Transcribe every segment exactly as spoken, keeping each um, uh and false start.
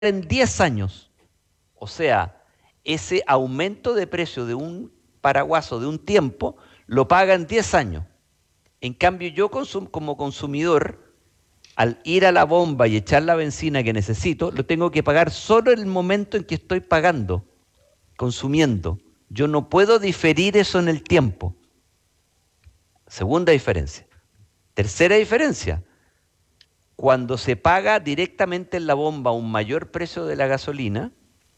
en diez años. O sea, ese aumento de precio de un paraguaso de un tiempo lo paga en diez años. En cambio, yo consum como consumidor, al ir a la bomba y echar la benzina que necesito, lo tengo que pagar solo en el momento en que estoy pagando, consumiendo. Yo no puedo diferir eso en el tiempo. Segunda diferencia. Tercera diferencia. Cuando se paga directamente en la bomba un mayor precio de la gasolina,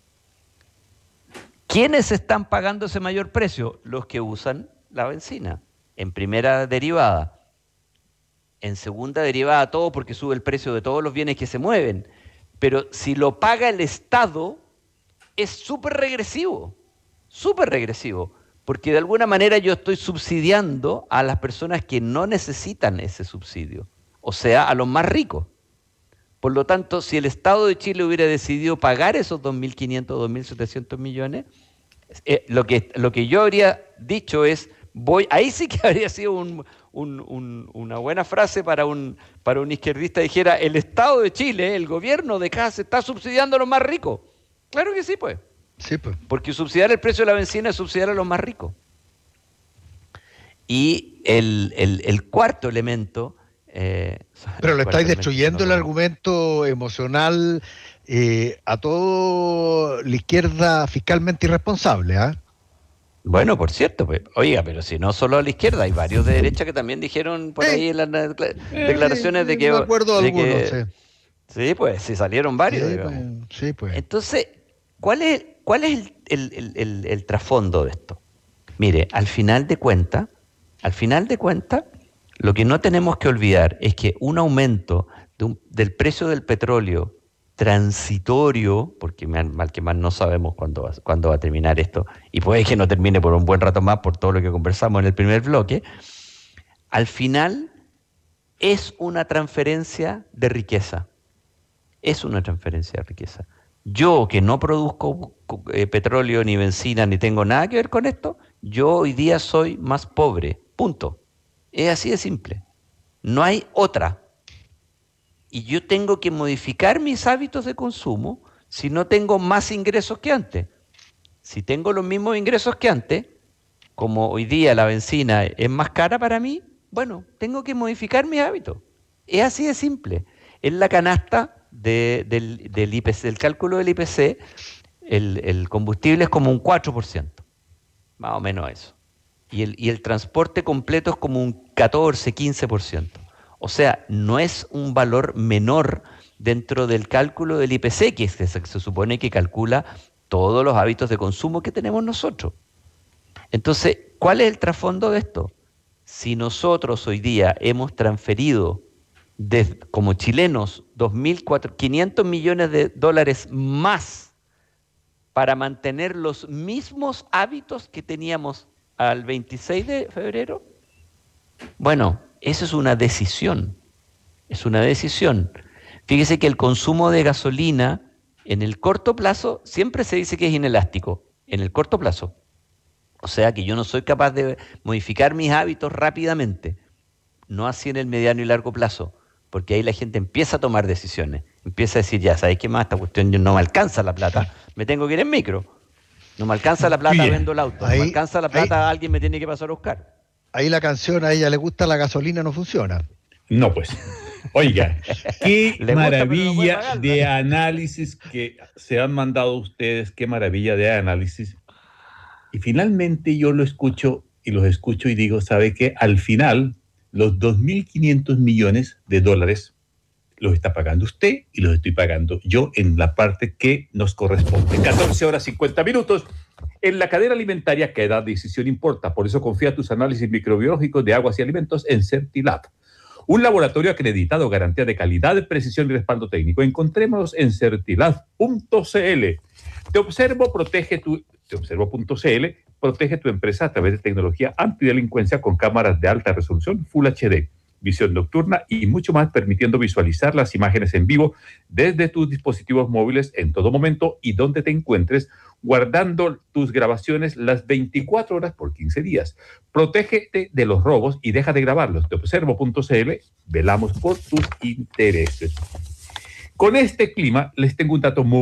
¿quiénes están pagando ese mayor precio? Los que usan la benzina. En primera derivada. En segunda derivada todo porque sube el precio de todos los bienes que se mueven. Pero si lo paga el Estado, es súper regresivo. Súper regresivo. Porque de alguna manera yo estoy subsidiando a las personas que no necesitan ese subsidio. O sea, a los más ricos. Por lo tanto, si el Estado de Chile hubiera decidido pagar esos dos mil quinientos, dos mil setecientos millones, eh, lo, que, lo que yo habría dicho es, voy, ahí sí que habría sido un, un, un, una buena frase para un, para un izquierdista, dijera, el Estado de Chile, el gobierno de acá se está subsidiando a los más ricos. Claro que sí, pues. Sí, pues. Porque subsidiar el precio de la benzina es subsidiar a los más ricos. Y el, el, el cuarto elemento... Eh, Pero le estáis destruyendo no, el argumento emocional eh, a toda la izquierda fiscalmente irresponsable, ¿ah? ¿eh? Bueno, por cierto, pues, oiga, pero si no solo a la izquierda, hay varios de derecha que también dijeron por sí. ahí en las declaraciones eh, de que... Me acuerdo de algunos, que, sí. Sí, pues, sí salieron varios, sí, digamos. Pues, sí, pues. Entonces, ¿cuál es, cuál es el, el, el, el, el trasfondo de esto? Mire, al final de cuentas, al final de cuentas, lo que no tenemos que olvidar es que un aumento de un, del precio del petróleo transitorio, porque mal que más no sabemos cuándo va, cuándo va a terminar esto, y puede que no termine por un buen rato más por todo lo que conversamos en el primer bloque, al final es una transferencia de riqueza. Es una transferencia de riqueza. Yo, que no produzco eh, petróleo, ni benzina, ni tengo nada que ver con esto, yo hoy día soy más pobre. Punto. Es así de simple. No hay otra. Y yo tengo que modificar mis hábitos de consumo si no tengo más ingresos que antes. Si tengo los mismos ingresos que antes, como hoy día la benzina es más cara para mí, bueno, tengo que modificar mis hábitos. Es así de simple. En la canasta de, del, del I P C, del cálculo del I P C, el, el combustible es como un cuatro por ciento. Más o menos eso. Y el, y el transporte completo es como un catorce, quince por ciento. O sea, no es un valor menor dentro del cálculo del I P C, que se, se supone que calcula todos los hábitos de consumo que tenemos nosotros. Entonces, ¿cuál es el trasfondo de esto? Si nosotros hoy día hemos transferido de, como chilenos dos mil quinientos millones de dólares más para mantener los mismos hábitos que teníamos al veintiséis de febrero, bueno, eso es una decisión, es una decisión. Fíjese que el consumo de gasolina en el corto plazo siempre se dice que es inelástico, en el corto plazo. O sea que yo no soy capaz de modificar mis hábitos rápidamente, no así en el mediano y largo plazo, porque ahí la gente empieza a tomar decisiones, empieza a decir, ya, ¿sabes qué más? Esta cuestión no me alcanza la plata, me tengo que ir en micro. No me alcanza la plata, vendo el auto. Ahí, no me alcanza la plata, ahí, alguien me tiene que pasar a buscar. Ahí la canción, a ella le gusta la gasolina, no funciona. No, pues. Oiga, qué maravilla gusta, no de análisis que se han mandado ustedes, qué maravilla de análisis. Y finalmente yo lo escucho y los escucho y digo, ¿sabe qué? Al final, los dos mil quinientos millones de dólares los está pagando usted y los estoy pagando yo en la parte que nos corresponde. catorce horas cincuenta minutos. En la cadena alimentaria cada decisión importa. Por eso confía tus análisis microbiológicos de aguas y alimentos en Certilab. Un laboratorio acreditado, garantía de calidad, precisión y respaldo técnico. Encontrémonos en certilab punto c l. Te observo, protege tu... Te observo.cl protege tu empresa a través de tecnología antidelincuencia con cámaras de alta resolución Full H D, visión nocturna y mucho más, permitiendo visualizar las imágenes en vivo desde tus dispositivos móviles en todo momento y donde te encuentres, guardando tus grabaciones las veinticuatro horas por quince días. Protégete de los robos y deja de grabarlos. Te observo.cl, velamos por tus intereses. Con este clima, les tengo un dato muy